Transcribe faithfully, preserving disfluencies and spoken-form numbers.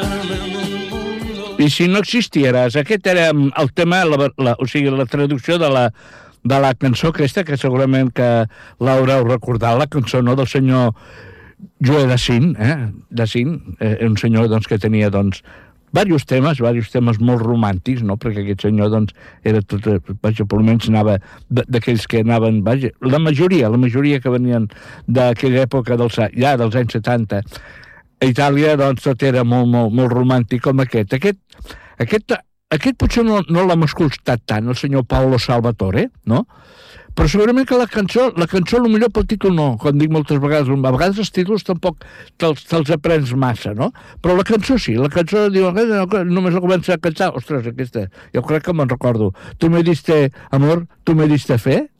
I si no existieres, aquest era el tema, la, la, o sigui, la traducció de la, de la cançó aquesta, que segurament que l'haureu recordat, la cançó no, del senyor Joe Dassin, eh? Dassin, eh, un senyor doncs, que tenia doncs, diversos temes, diversos temes molt romàntics, no? Perquè aquest senyor doncs, era tot, vaja, per almenys anava d'aquells que anaven, vaja, la majoria, la majoria que venien d'aquella època dels, ja dels anys setanta, a Itàlia, doncs, tot era molt, molt, molt romàntic com aquest. Aquest, aquest, aquest potser no, no l'hem escoltat tant, el senyor Paolo Salvatore, no? Però segurament que la cançó, la cançó, potser pel títol no, com dic moltes vegades, a vegades els títols tampoc te'ls, te'ls aprens massa, no? Però la cançó sí, la cançó diu, només la comença a cantar, ostres, aquesta, jo crec que me'n recordo. Tu me diste amor, tu me diste fe,